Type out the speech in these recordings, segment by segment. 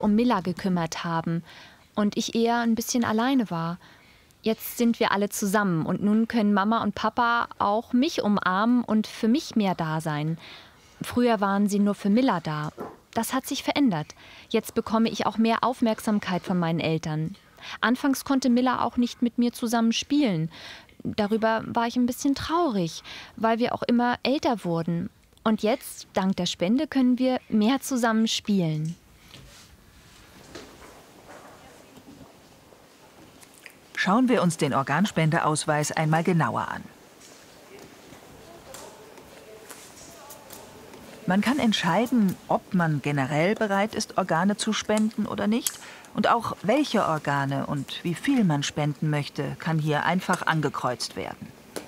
um Milla gekümmert haben und ich eher ein bisschen alleine war. Jetzt sind wir alle zusammen und nun können Mama und Papa auch mich umarmen und für mich mehr da sein. Früher waren sie nur für Milla da. Das hat sich verändert. Jetzt bekomme ich auch mehr Aufmerksamkeit von meinen Eltern. Anfangs konnte Milla auch nicht mit mir zusammen spielen. Darüber war ich ein bisschen traurig, weil wir auch immer älter wurden. Und jetzt, dank der Spende, können wir mehr zusammen spielen. Schauen wir uns den Organspendeausweis einmal genauer an. Man kann entscheiden, ob man generell bereit ist, Organe zu spenden oder nicht. Und auch welche Organe und wie viel man spenden möchte, kann hier einfach angekreuzt werden.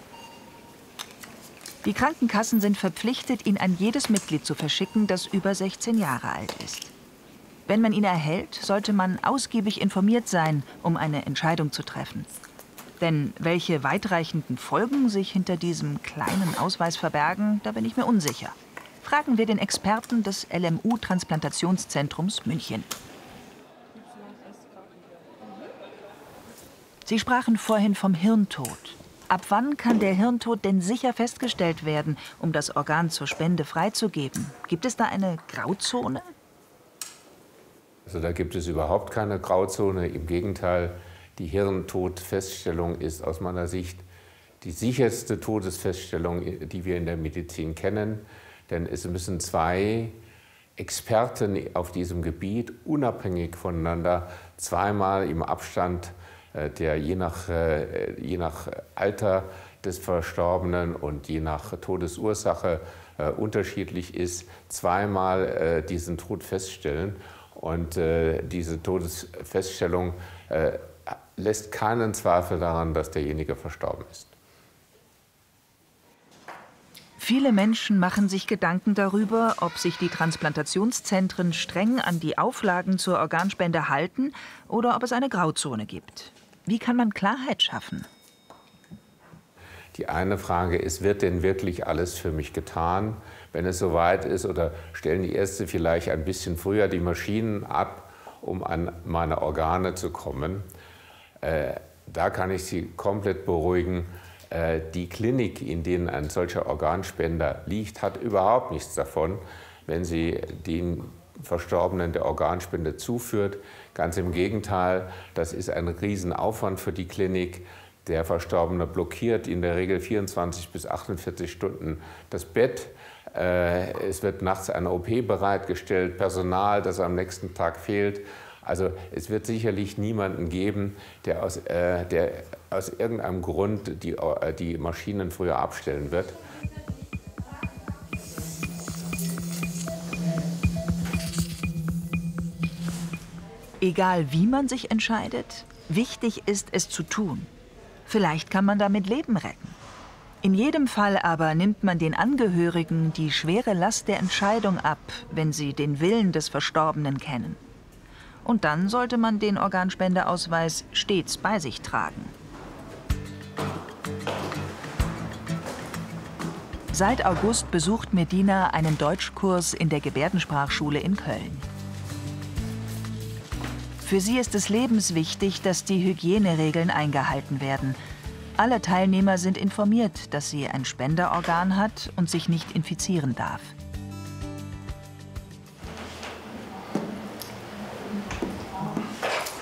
Die Krankenkassen sind verpflichtet, ihn an jedes Mitglied zu verschicken, das über 16 Jahre alt ist. Wenn man ihn erhält, sollte man ausgiebig informiert sein, um eine Entscheidung zu treffen. Denn welche weitreichenden Folgen sich hinter diesem kleinen Ausweis verbergen, da bin ich mir unsicher. Fragen wir den Experten des LMU-Transplantationszentrums München. Sie sprachen vorhin vom Hirntod. Ab wann kann der Hirntod denn sicher festgestellt werden, um das Organ zur Spende freizugeben? Gibt es da eine Grauzone? Also da gibt es überhaupt keine Grauzone. Im Gegenteil, die Hirntodfeststellung ist aus meiner Sicht die sicherste Todesfeststellung, die wir in der Medizin kennen. Denn es müssen zwei Experten auf diesem Gebiet unabhängig voneinander zweimal im Abstand, der je nach Alter des Verstorbenen und je nach Todesursache unterschiedlich ist, zweimal diesen Tod feststellen. Und diese Todesfeststellung lässt keinen Zweifel daran, dass derjenige verstorben ist. Viele Menschen machen sich Gedanken darüber, ob sich die Transplantationszentren streng an die Auflagen zur Organspende halten oder ob es eine Grauzone gibt. Wie kann man Klarheit schaffen? Die eine Frage ist, wird denn wirklich alles für mich getan, wenn es soweit ist? Oder stellen die Ärzte vielleicht ein bisschen früher die Maschinen ab, um an meine Organe zu kommen? Da kann ich Sie komplett beruhigen. Die Klinik, in denen ein solcher Organspender liegt, hat überhaupt nichts davon, wenn sie den Verstorbenen der Organspende zuführt. Ganz im Gegenteil, das ist ein Riesenaufwand für die Klinik. Der Verstorbene blockiert in der Regel 24 bis 48 Stunden das Bett. Es wird nachts eine OP bereitgestellt, Personal, das am nächsten Tag fehlt. Also es wird sicherlich niemanden geben, der aus irgendeinem Grund die Maschinen früher abstellen wird. Egal wie man sich entscheidet, wichtig ist es zu tun. Vielleicht kann man damit Leben retten. In jedem Fall aber nimmt man den Angehörigen die schwere Last der Entscheidung ab, wenn sie den Willen des Verstorbenen kennen. Und dann sollte man den Organspendeausweis stets bei sich tragen. Seit August besucht Medina einen Deutschkurs in der Gebärdensprachschule in Köln. Für sie ist es lebenswichtig, dass die Hygieneregeln eingehalten werden. Alle Teilnehmer sind informiert, dass sie ein Spenderorgan hat und sich nicht infizieren darf.